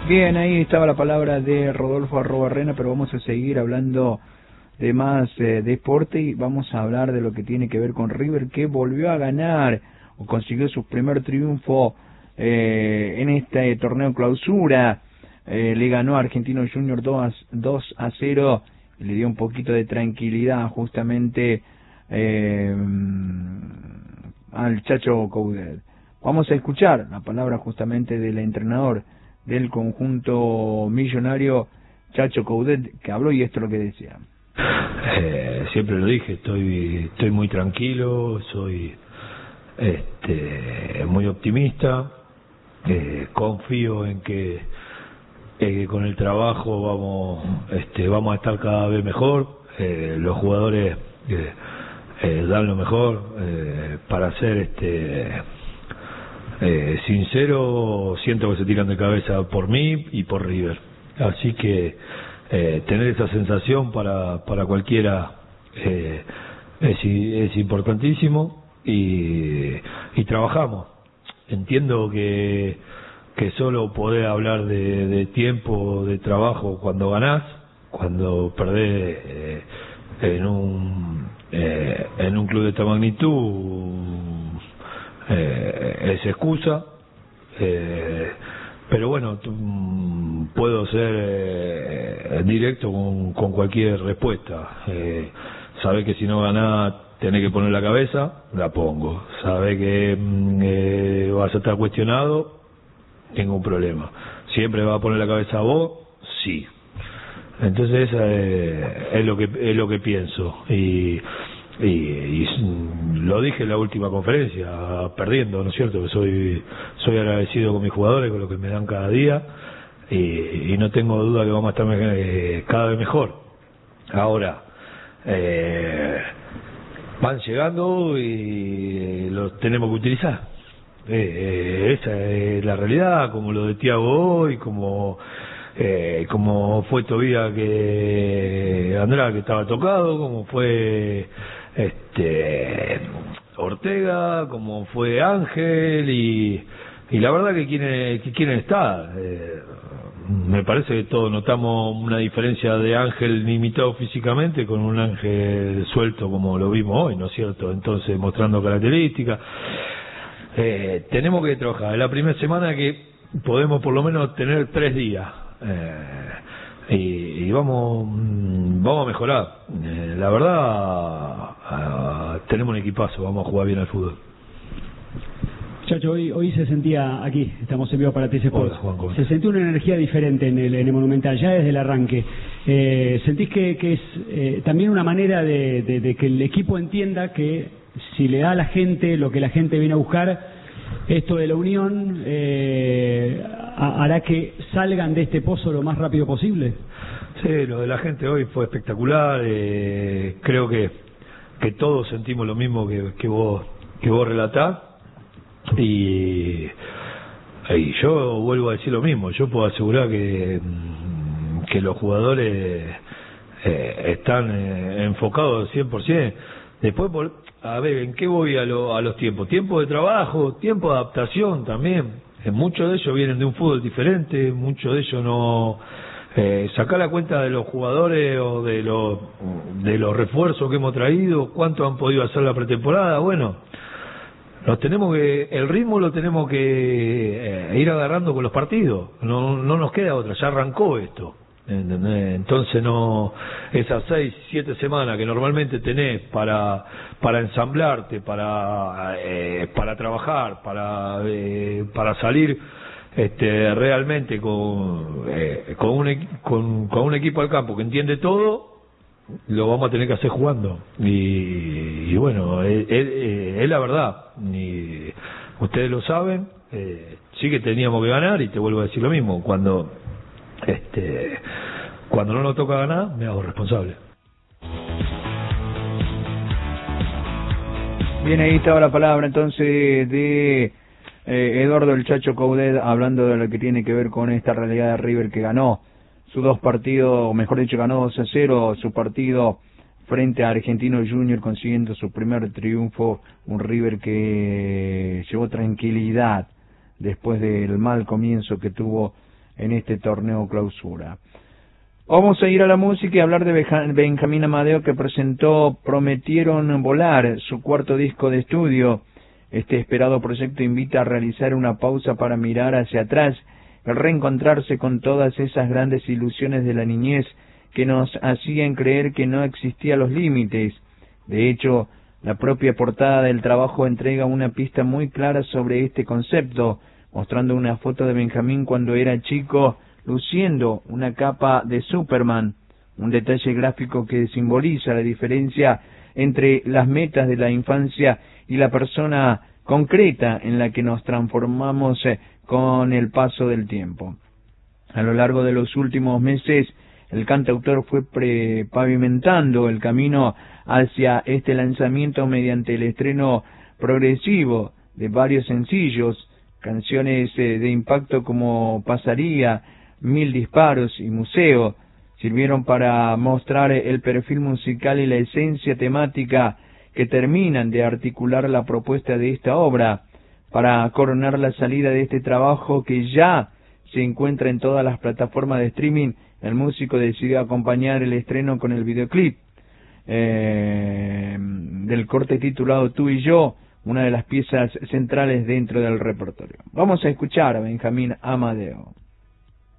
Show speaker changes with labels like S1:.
S1: Bien, ahí estaba la palabra de Rodolfo Arrobarrena, pero vamos a seguir hablando de más deporte y vamos a hablar de lo que tiene que ver con River, que volvió a ganar o consiguió su primer triunfo en este torneo clausura. Le ganó a Argentino Junior 2-0 y le dio un poquito de tranquilidad justamente al Chacho Coudet. Vamos a escuchar la palabra justamente del entrenador del conjunto millonario, Chacho Coudet, que habló y esto es lo que decía.
S2: Siempre lo dije, estoy muy tranquilo, soy muy optimista, confío en que con el trabajo vamos a estar cada vez mejor, los jugadores dan lo mejor, para ser sincero, siento que se tiran de cabeza por mí y por River, así que tener esa sensación para cualquiera es importantísimo y trabajamos. Entiendo que solo podés hablar de tiempo de trabajo cuando ganás, cuando perdés en un club de esta magnitud es excusa, pero bueno, puedo ser directo con cualquier respuesta. Sabés que si no ganás tenés que poner la cabeza, la pongo. Sabés que vas a estar cuestionado, tengo un problema. ¿Siempre vas a poner la cabeza a vos? Sí. Entonces es lo que pienso y lo dije en la última conferencia, perdiendo, ¿no es cierto? Que soy agradecido con mis jugadores, con lo que me dan cada día y no tengo duda que vamos a estar cada vez mejor. Ahora van llegando y los tenemos que utilizar. Esa es la realidad, como lo de Thiago hoy, como fue Tobías que Andrade, que estaba tocado, como fue Ortega, como fue Ángel y la verdad que quieren estar. Me parece que todos notamos una diferencia de Ángel limitado físicamente con un Ángel suelto como lo vimos hoy, ¿no es cierto? Entonces mostrando características. Tenemos que trabajar. Es la primera semana que podemos por lo menos tener 3 días. Y vamos a mejorar. La verdad, tenemos un equipazo, vamos a jugar bien al fútbol.
S3: Chacho, hoy se sentía aquí, estamos en vivo para TC Sports. Se sentía una energía diferente en el Monumental, ya desde el arranque. ¿Sentís que es también una manera de que el equipo entienda que si le da a la gente lo que la gente viene a buscar, esto de la unión hará que salgan de este pozo lo más rápido posible?
S2: Sí, lo de la gente hoy fue espectacular. Creo que todos sentimos lo mismo que vos relatás y yo vuelvo a decir lo mismo. Yo puedo asegurar que los jugadores están enfocados 100%. Después, a ver, ¿en qué voy a los tiempos? Tiempo de trabajo, tiempo de adaptación también. Muchos de ellos vienen de un fútbol diferente, muchos de ellos no... sacar la cuenta de los jugadores o de los refuerzos que hemos traído, cuánto han podido hacer la pretemporada. Bueno, el ritmo lo tenemos que ir agarrando con los partidos. No nos queda otra, ya arrancó esto. ¿Entendés? Entonces esas 6-7 semanas que normalmente tenés para ensamblarte, para trabajar, para salir realmente con un equipo al campo que entiende todo, lo vamos a tener que hacer jugando y bueno, es la verdad, y ustedes lo saben. Sí que teníamos que ganar y te vuelvo a decir lo mismo, cuando no nos toca ganar me hago responsable.
S1: Bien, ahí estaba la palabra entonces de Eduardo el Chacho Coudet, hablando de lo que tiene que ver con esta realidad de River, que ganó sus 2 partidos, o mejor dicho, ganó 2-0 su partido frente a Argentino Junior, consiguiendo su primer triunfo. Un River que llevó tranquilidad después del mal comienzo que tuvo en este torneo clausura. Vamos a ir a la música y hablar de Benjamín Amadeo, que presentó Prometieron Volar, su cuarto disco de estudio. Este esperado proyecto invita a realizar una pausa para mirar hacia atrás, reencontrarse con todas esas grandes ilusiones de la niñez que nos hacían creer que no existían los límites. De hecho, la propia portada del trabajo entrega una pista muy clara sobre este concepto, mostrando una foto de Benjamín cuando era chico, luciendo una capa de Superman, un detalle gráfico que simboliza la diferencia entre las metas de la infancia y la persona concreta en la que nos transformamos con el paso del tiempo. A lo largo de los últimos meses, el cantautor fue pavimentando el camino hacia este lanzamiento mediante el estreno progresivo de varios sencillos, canciones de impacto como Pasaría, 1000 disparos y Museo, sirvieron para mostrar el perfil musical y la esencia temática que terminan de articular la propuesta de esta obra. Para coronar la salida de este trabajo, que ya se encuentra en todas las plataformas de streaming, el músico decidió acompañar el estreno con el videoclip del corte titulado Tú y Yo, una de las piezas centrales dentro del repertorio. Vamos a escuchar a Benjamín Amadeo.